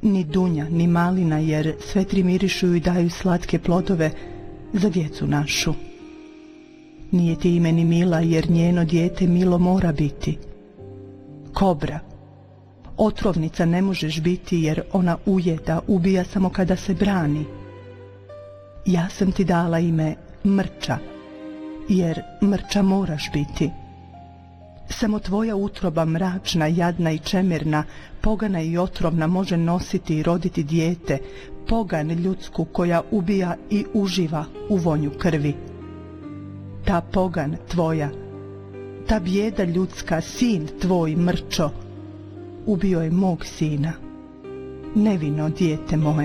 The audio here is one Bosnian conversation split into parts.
ni dunja, ni malina, jer sve tri mirišu i daju slatke plodove za djecu našu. Nije ti ime ni Mila, jer njeno dijete milo mora biti. Kobra, otrovnica ne možeš biti, jer ona ujeda, ubija samo kada se brani. Ja sam ti dala ime Mrča, jer mrča moraš biti. Samo tvoja utroba mračna, jadna i čemerna, pogana i otrovna može nositi i roditi dijete, pogan ljudsku koja ubija i uživa u vonju krvi. Ta pogan tvoja, ta bijeda ljudska, sin tvoj Mrčo, ubio je mog sina, nevino dijete moje.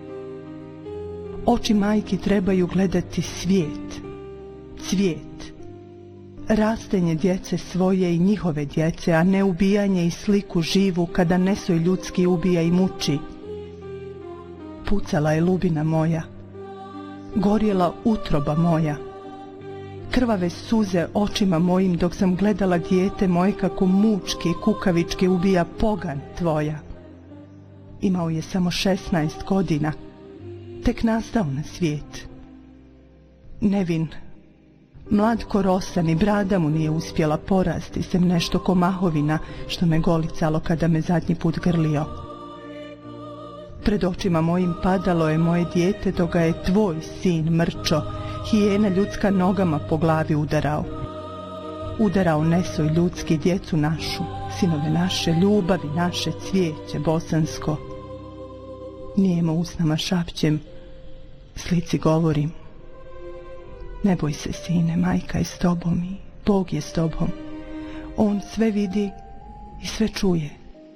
Oči majki trebaju gledati svijet, cvijet, rastenje djece svoje i njihove djece, a ne ubijanje i sliku živu kada nesoj ljudski ubija i muči. Pucala je lubina moja, gorjela utroba moja, krvave suze očima mojim dok sam gledala dijete moje kako mučki i kukavički ubija pogan tvoja. Imao je samo 16 godina, tek nastao na svijet. Nevin, mlad ko rosa, ni brada mu nije uspjela porasti, sem nešto ko mahovina što me golicalo kada me zadnji put grlio. Pred očima mojim padalo je moje dijete dok ga je tvoj sin Mrčo, hijena ljudska, nogama po glavi udarao. Udarao nesoj ljudski djecu našu, sinove naše, ljubavi naše, cvijeće bosansko. Nijemo usnama šapćem, slici govorim. Ne boj se, sine, majka je s tobom i Bog je s tobom. On sve vidi i sve čuje.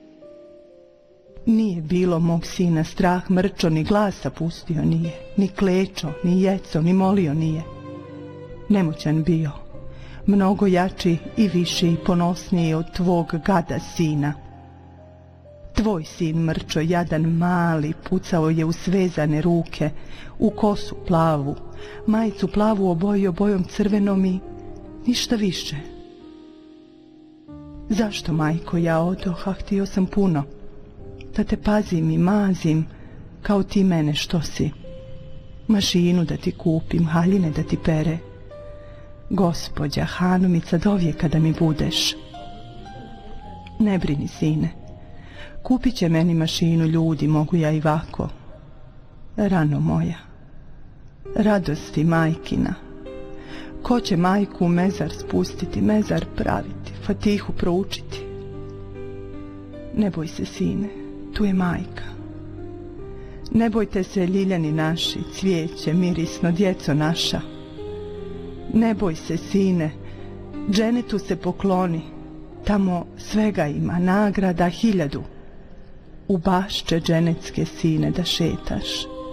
Nije bilo mog sina strah Mrčo, ni glasa pustio nije, ni klečo, ni jeco, ni molio nije. Nemoćan bio, mnogo jači i viši i ponosniji od tvog gada sina. Tvoj sin Mrčo, jadan mali, pucao je u svezane ruke, u kosu plavu, majicu plavu obojio bojom crvenom i ništa više. Zašto, majko, ja odoh, a htio sam puno, da te pazim i mazim, kao ti mene što si. Mašinu da ti kupim, haljine da ti pere. Gospođa, Hanumica, dovijeka da mi budeš. Ne brini, sine, kupit će meni mašinu ljudi, mogu ja i vako. Rano moja, radosti majkina, ko će majku u mezar spustiti, mezar praviti, fatihu proučiti? Ne boj se, sine, tu je majka. Ne bojte se, ljiljani naši, cvijeće, mirisno, djeco naša. Ne boj se, sine, dženetu se pokloni, tamo svega ima, nagrada 1000. U bašče dženecke, sine, da šetaš.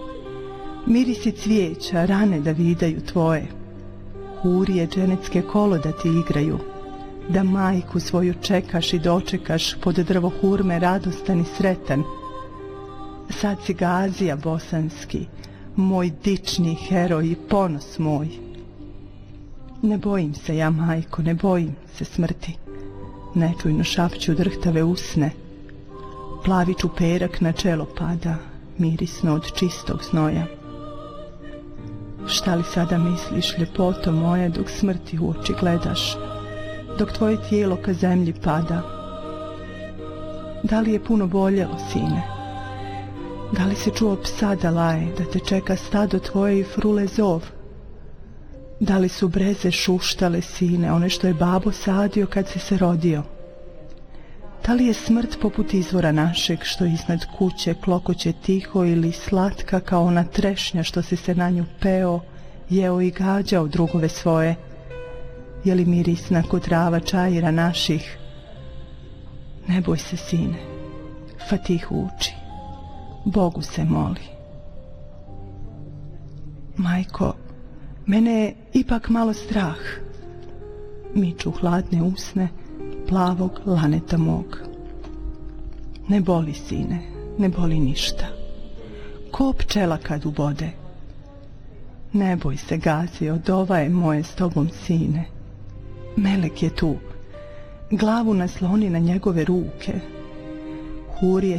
Mirisi cvijeća, rane da vidaju tvoje. Hurije dženecke kolo da ti igraju, da majku svoju čekaš i dočekaš pod drvo hurme, radostan i sretan. Sad si Gazija bosanski, moj dični heroj i ponos moj. Ne bojim se ja, majko, ne bojim se smrti. Nečujno šapću drhtave usne, plavi čuperak na čelo pada, mirisno od čistog znoja. Šta li sada misliš, ljepoto moja, dok smrti u oči gledaš, dok tvoje tijelo ka zemlji pada? Da li je puno boljelo, sine? Da li si čuo psa da laje, da te čeka stado tvoje i frule zov? Da li su breze šuštale, sine, one što je babo sadio kad si se rodio? Da li je smrt poput izvora našeg, što iznad kuće klokoće tiho, ili slatka kao ona trešnja što si se na nju peo, jeo i gađao drugove svoje? Je li mirisna ko trava čajira naših? Ne boj se, sine, fatihu uči, Bogu se moli. Majko, mene je ipak malo strah. Miču hladne usne plavog laneta mog. Ne boli, sine, ne boli ništa. Ko pčela kad ubode. Ne boj se, Gazio, dova je moje s tobom, sine. Melek je tu, glavu nasloni na njegove ruke. Hurije